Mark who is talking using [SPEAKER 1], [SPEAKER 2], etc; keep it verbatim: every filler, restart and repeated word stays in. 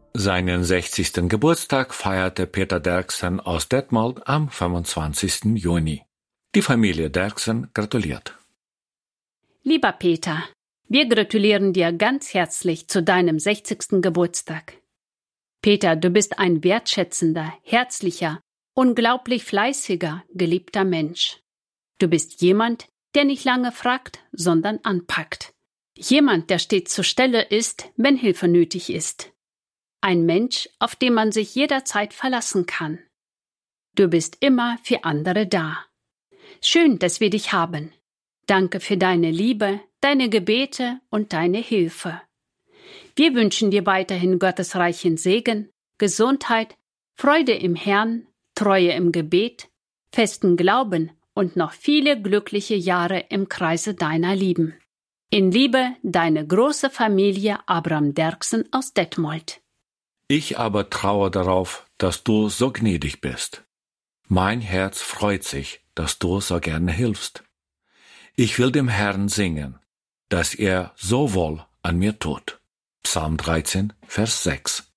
[SPEAKER 1] Seinen sechzigsten Geburtstag feierte Peter Derksen aus Detmold am fünfundzwanzigsten Juni. Die Familie Derksen gratuliert.
[SPEAKER 2] Lieber Peter, wir gratulieren dir ganz herzlich zu deinem sechzigsten Geburtstag. Peter, du bist ein wertschätzender, herzlicher, unglaublich fleißiger, geliebter Mensch. Du bist jemand, der nicht lange fragt, sondern anpackt. Jemand, der stets zur Stelle ist, wenn Hilfe nötig ist. Ein Mensch, auf den man sich jederzeit verlassen kann. Du bist immer für andere da. Schön, dass wir dich haben. Danke für deine Liebe, deine Gebete und deine Hilfe. Wir wünschen dir weiterhin Gottes reichen Segen, Gesundheit, Freude im Herrn, Treue im Gebet, festen Glauben und noch viele glückliche Jahre im Kreise deiner Lieben. In Liebe, deine große Familie Abraham Derksen aus Detmold.
[SPEAKER 1] Ich aber traue darauf, dass du so gnädig bist. Mein Herz freut sich, dass du so gerne hilfst. Ich will dem Herrn singen, dass er so wohl an mir tut. Psalm dreizehn, Vers sechs.